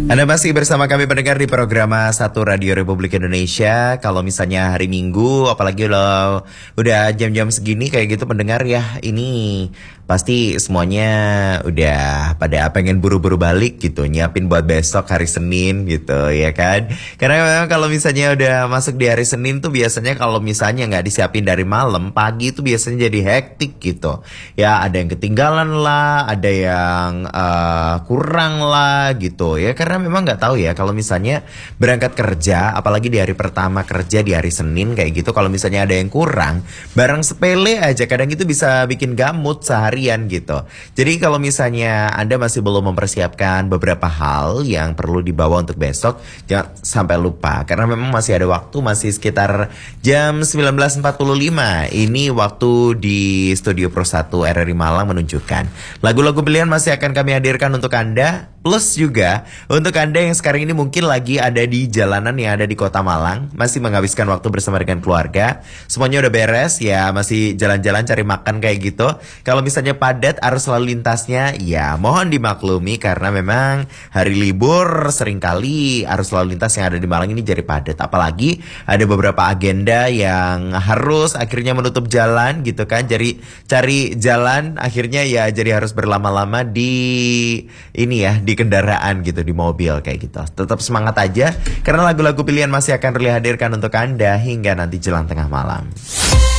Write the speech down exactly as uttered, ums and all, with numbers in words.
Anda masih bersama kami pendengar di program Satu Radio Republik Indonesia. Kalau misalnya hari Minggu, apalagi lo udah jam-jam segini kayak gitu pendengar ya, ini pasti semuanya udah pada pengen buru-buru balik gitu, nyiapin buat besok hari Senin gitu ya kan. Karena memang kalau misalnya udah masuk di hari Senin tuh biasanya kalau misalnya nggak disiapin dari malam, pagi itu biasanya jadi hektik gitu. Ya ada yang ketinggalan lah, ada yang uh, kurang lah gitu ya. Karena memang nggak tahu ya kalau misalnya berangkat kerja, apalagi di hari pertama kerja di hari Senin kayak gitu, kalau misalnya ada yang kurang, barang sepele aja kadang itu bisa bikin gamut sehari gitu. Jadi kalau misalnya Anda masih belum mempersiapkan beberapa hal yang perlu dibawa untuk besok, jangan sampai lupa. Karena memang masih ada waktu, masih sekitar jam sembilan belas empat puluh lima. Ini waktu di Studio Pro satu R R I Malang menunjukkan. Lagu-lagu pilihan masih akan kami hadirkan untuk Anda. Plus juga untuk Anda yang sekarang ini mungkin lagi ada di jalanan yang ada di kota Malang, masih menghabiskan waktu bersama dengan keluarga, semuanya udah beres ya, masih jalan-jalan cari makan kayak gitu. Kalau misalnya padat arus lalu lintasnya, ya mohon dimaklumi karena memang hari libur seringkali arus lalu lintas yang ada di Malang ini jadi padat. Apalagi ada beberapa agenda yang harus akhirnya menutup jalan gitu kan. Jadi cari jalan akhirnya ya jadi harus berlama-lama di ini ya, di kendaraan gitu, di mobil kayak gitu. Tetap semangat aja karena lagu-lagu pilihan masih akan Ruli hadirkan untuk Anda hingga nanti jelang tengah malam.